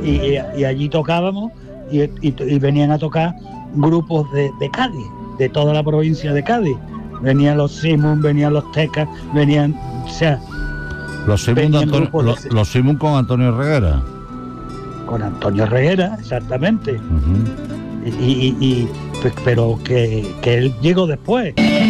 y allí tocábamos y venían a tocar grupos de Cádiz, de toda la provincia de Cádiz. Venían los Simon, venían los Tecas, venían, o sea, los Simon con Antonio Reguera. Con Antonio Reguera, exactamente. Pues, pero que él llegó después.